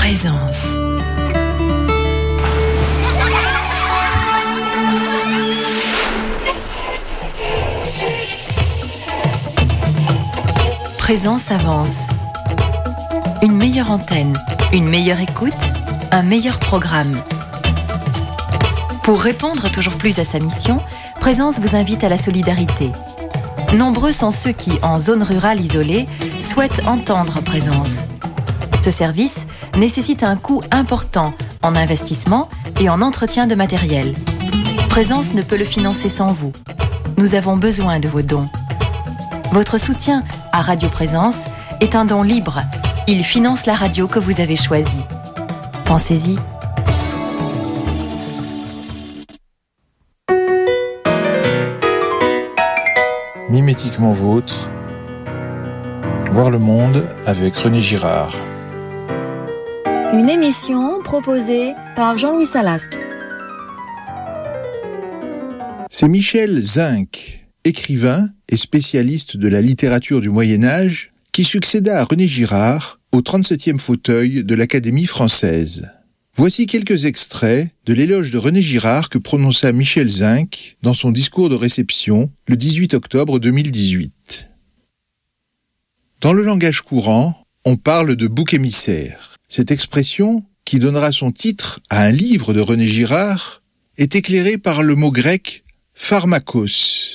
Présence. Présence avance. Une meilleure antenne, une meilleure écoute, un meilleur programme. Pour répondre toujours plus à sa mission, Présence vous invite à la solidarité. Nombreux sont ceux qui, en zone rurale isolée, souhaitent entendre Présence. Ce service nécessite un coût important en investissement et en entretien de matériel. Présence ne peut le financer sans vous. Nous avons besoin de vos dons. Votre soutien à Radio Présence est un don libre. Il finance la radio que vous avez choisie. Pensez-y. Mimétiquement vôtre, voir le monde avec René Girard. Une émission proposée par Jean-Louis Salasque. C'est Michel Zinc, écrivain et spécialiste de la littérature du Moyen-Âge, qui succéda à René Girard au 37e fauteuil de l'Académie française. Voici quelques extraits de l'éloge de René Girard que prononça Michel Zinc dans son discours de réception le 18 octobre 2018. Dans le langage courant, on parle de bouc émissaire. Cette expression, qui donnera son titre à un livre de René Girard, est éclairée par le mot grec « pharmakos »,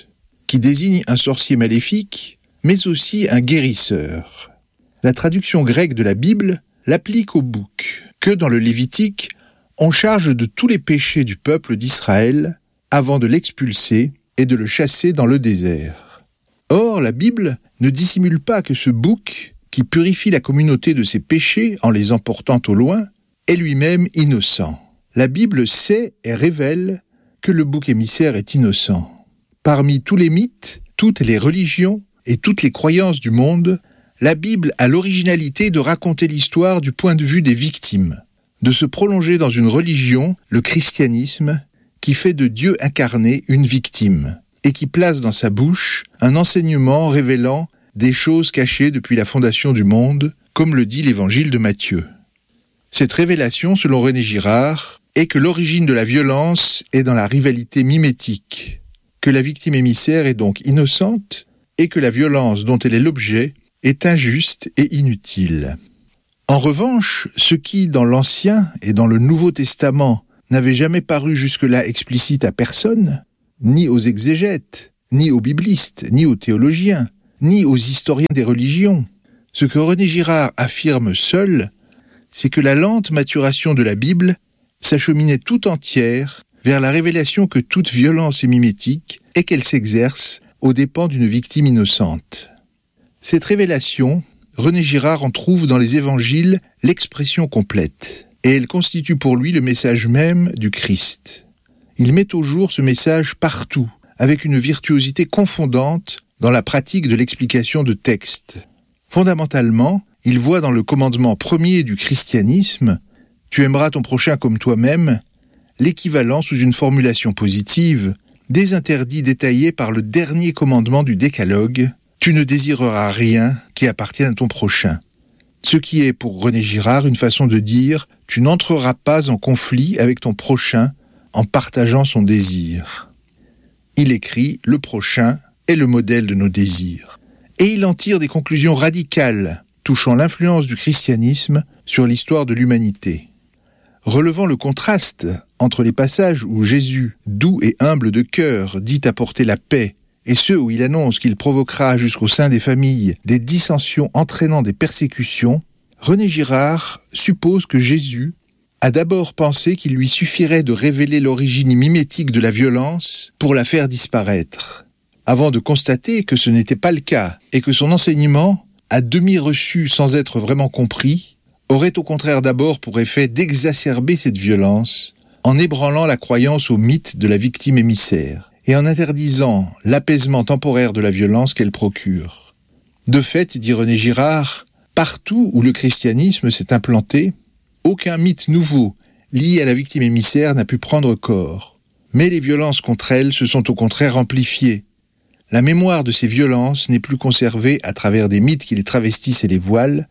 qui désigne un sorcier maléfique, mais aussi un guérisseur. La traduction grecque de la Bible l'applique au bouc, que dans le Lévitique, on charge de tous les péchés du peuple d'Israël avant de l'expulser et de le chasser dans le désert. Or, la Bible ne dissimule pas que ce bouc, qui purifie la communauté de ses péchés en les emportant au loin, est lui-même innocent. La Bible sait et révèle que le bouc émissaire est innocent. Parmi tous les mythes, toutes les religions et toutes les croyances du monde, la Bible a l'originalité de raconter l'histoire du point de vue des victimes, de se prolonger dans une religion, le christianisme, qui fait de Dieu incarné une victime, et qui place dans sa bouche un enseignement révélant des choses cachées depuis la fondation du monde, comme le dit l'évangile de Matthieu. Cette révélation, selon René Girard, est que l'origine de la violence est dans la rivalité mimétique, que la victime émissaire est donc innocente, et que la violence dont elle est l'objet est injuste et inutile. En revanche, ce qui, dans l'Ancien et dans le Nouveau Testament, n'avait jamais paru jusque-là explicite à personne, ni aux exégètes, ni aux biblistes, ni aux théologiens, ni aux historiens des religions, ce que René Girard affirme seul, c'est que la lente maturation de la Bible s'acheminait tout entière vers la révélation que toute violence est mimétique et qu'elle s'exerce aux dépens d'une victime innocente. Cette révélation, René Girard en trouve dans les évangiles l'expression complète, et elle constitue pour lui le message même du Christ. Il met au jour ce message partout, avec une virtuosité confondante dans la pratique de l'explication de textes. Fondamentalement, il voit dans le commandement premier du christianisme « Tu aimeras ton prochain comme toi-même » l'équivalent sous une formulation positive des interdits détaillés par le dernier commandement du Décalogue « Tu ne désireras rien qui appartienne à ton prochain ». Ce qui est pour René Girard une façon de dire « Tu n'entreras pas en conflit avec ton prochain en partageant son désir ». Il écrit « Le prochain » est le modèle de nos désirs. Et il en tire des conclusions radicales touchant l'influence du christianisme sur l'histoire de l'humanité. Relevant le contraste entre les passages où Jésus, doux et humble de cœur, dit apporter la paix, et ceux où il annonce qu'il provoquera jusqu'au sein des familles des dissensions entraînant des persécutions, René Girard suppose que Jésus a d'abord pensé qu'il lui suffirait de révéler l'origine mimétique de la violence pour la faire disparaître, avant de constater que ce n'était pas le cas et que son enseignement, à demi reçu sans être vraiment compris, aurait au contraire d'abord pour effet d'exacerber cette violence en ébranlant la croyance au mythe de la victime émissaire et en interdisant l'apaisement temporaire de la violence qu'elle procure. De fait, dit René Girard, partout où le christianisme s'est implanté, aucun mythe nouveau lié à la victime émissaire n'a pu prendre corps, mais les violences contre elle se sont au contraire amplifiées. La mémoire de ces violences n'est plus conservée à travers des mythes qui les travestissent et les voilent,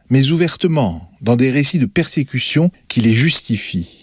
mais ouvertement, dans des récits de persécution qui les justifient.